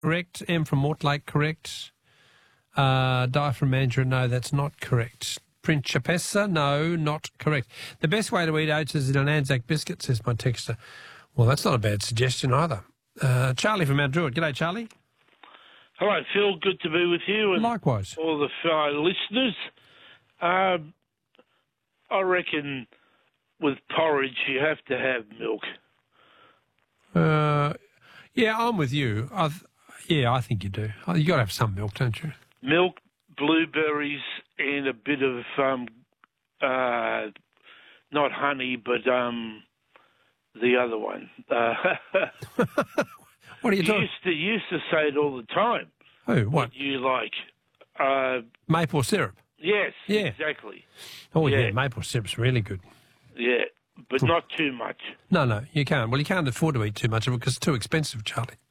correct. M from Mortlake, correct. Di from Mandurah, no, that's not correct. Principessa, no, not correct. The best way to eat oats is in an Anzac biscuit, says my texter. Well, that's not a bad suggestion either. Charlie from Mount Druitt. G'day, Charlie. Hello, Phil. Good to be with you and Likewise. all the fellow listeners. I reckon with porridge you have to have milk. Yeah, I'm with you. I think you do. You got to have some milk, don't you? Milk, blueberries, and a bit of not honey, but the other one. What are you doing? Used to say it all the time. Oh, what? You like? Maple syrup. Yes, Yeah. exactly. Oh, yeah, maple syrup's really good. Yeah, but not too much. No, you can't. Well, you can't afford to eat too much of it because it's too expensive, Charlie.